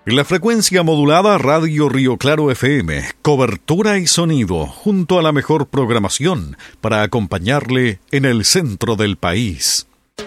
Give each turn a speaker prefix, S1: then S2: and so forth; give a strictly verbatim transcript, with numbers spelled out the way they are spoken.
S1: En la frecuencia modulada Radio Río Claro F M, cobertura y sonido, junto a la mejor programación para acompañarle en el centro del país.